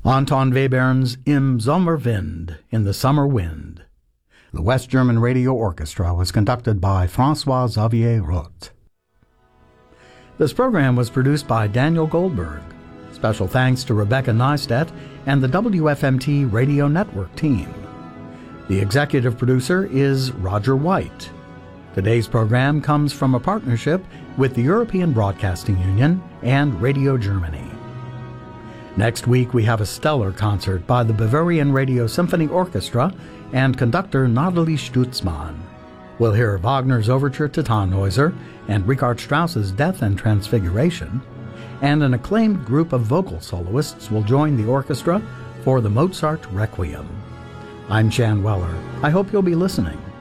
Anton Webern's Im Sommerwind, in the Summer Wind. The West German Radio Orchestra was conducted by François-Xavier Roth. This program was produced by Daniel Goldberg. Special thanks to Rebecca Neistat and the WFMT Radio Network team. The executive producer is Roger White. Today's program comes from a partnership with the European Broadcasting Union and Radio Germany. Next week we have a stellar concert by the Bavarian Radio Symphony Orchestra and conductor Nathalie Stutzmann. We'll hear Wagner's Overture to Tannhäuser and Richard Strauss's Death and Transfiguration, and an acclaimed group of vocal soloists will join the orchestra for the Mozart Requiem. I'm Jan Weller. I hope you'll be listening.